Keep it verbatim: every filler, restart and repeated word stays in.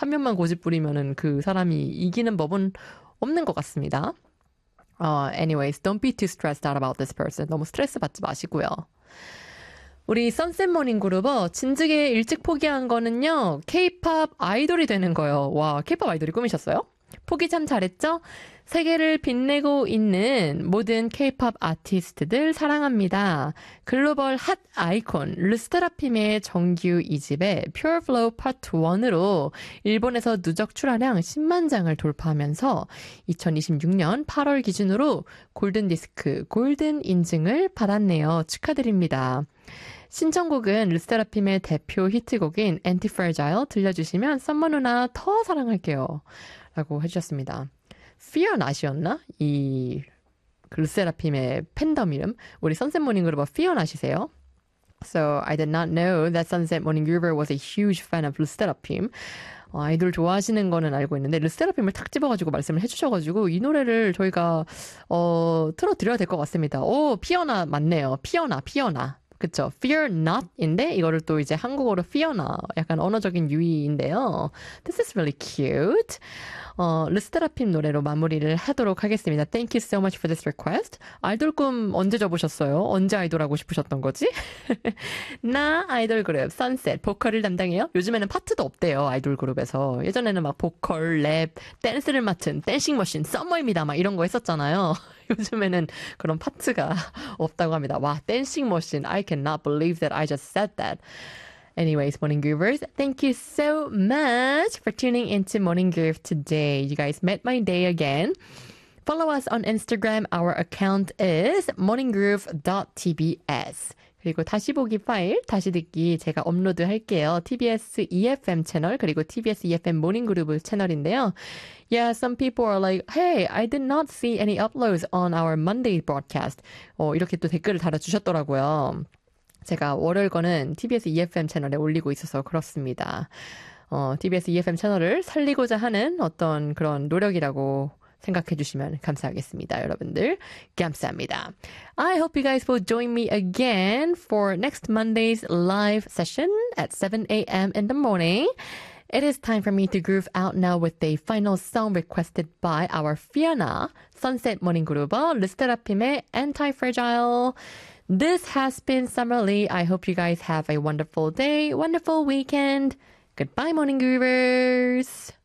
한 명만 고집 부리면은 그 사람이 이기는 법은 없는 것 같습니다. Uh, anyways, don't be too stressed out about this person. 너무 스트레스 받지 마시고요. 우리 선셋 모닝 그룹어 진즉에 일찍 포기한 거는요. K-팝 아이돌이 되는 거예요. 와, K-팝 아이돌이 꿈이셨어요? 포기 참 잘했죠? 세계를 빛내고 있는 모든 K-팝 아티스트들 사랑합니다. 글로벌 핫 아이콘 르스테라핌의 정규 이 집의 Pure Flow 파트 원으로 일본에서 누적 출하량 십만 장을 돌파하면서 이천이십육 년 팔월 기준으로 골든디스크 골든 인증을 받았네요. 축하드립니다. 신청곡은 르스테라핌의 대표 히트곡인 Anti-Fragile 들려주시면 썸머 누나 더 사랑할게요. 라고 해주셨습니다. Fear Not이었나? 이 르세라핌의 팬덤 이름. 우리 선셋 모닝 그룹 Fear Not이세요? So I did not know that Sunset Morning Groover was a huge fan of 르세라핌. 어, 아이돌 좋아하시는 거는 알고 있는데 르세라핌을 탁 집어가지고 말씀을 해주셔가지고 이 노래를 저희가 어, 틀어드려야 될 것 같습니다. 오, 피어나 맞네요. 피어나, 피어나. 그쵸. Fear not인데 이거를 또 이제 한국어로 Fiona 약간 언어적인 유의인데요. This is really cute. 어, 르스테라핌 노래로 마무리를 하도록 하겠습니다. Thank you so much for this request. 아이돌 꿈 언제 접으셨어요? 언제 아이돌 하고 싶으셨던 거지? 나 아이돌 그룹 Sunset 보컬을 담당해요. 요즘에는 파트도 없대요. 아이돌 그룹에서. 예전에는 막 보컬, 랩, 댄스를 맡은 댄싱 머신 썸머입니다. 막 이런 거 했었잖아요. 요즘에는 그런 파트가 없다고 합니다. 와, 댄싱 머신. I cannot believe that I just said that. Anyways, Morning Groovers, thank you so much for tuning into Morning Groove today. You guys made my day again. Follow us on Instagram. Our account is morninggroove dot t b s. 그리고 다시 보기 파일, 다시 듣기 제가 업로드 할게요. 티비에스 이에프엠 채널, 그리고 티비에스 이에프엠 모닝 그룹 채널인데요. Yeah, some people are like, hey, I did not see any uploads on our Monday broadcast. 어, 이렇게 또 댓글을 달아주셨더라고요. 제가 월요일 거는 티비에스 이에프엠 채널에 올리고 있어서 그렇습니다. 어, 티비에스 이에프엠 채널을 살리고자 하는 어떤 그런 노력이라고 생각해 주시면 감사하겠습니다, 여러분들. 감사합니다. I hope you guys will join me again for next Monday's live session at seven a.m. in the morning. It is time for me to groove out now with the final song requested by our Fiona, Sunset Morning 그룹어 르스테라핌의 Anti-Fragile. This has been Summer Lee. I hope you guys have a wonderful day, wonderful weekend. Goodbye, Morning Groovers.